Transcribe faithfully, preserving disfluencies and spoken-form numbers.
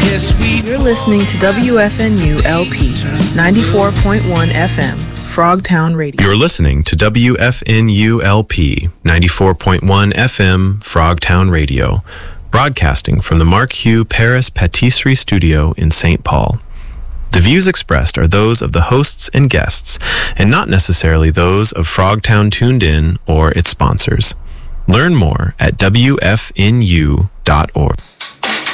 Yes, we You're listening to W F N U L P ninety-four point one F M, Frogtown Radio. You're listening to W F N U L P ninety-four point one F M, Frogtown Radio, broadcasting from the Mark Hugh Paris Patisserie Studio in Saint Paul. The views expressed are those of the hosts and guests, and not necessarily those of Frogtown Tuned In or its sponsors. Learn more at W F N U dot org.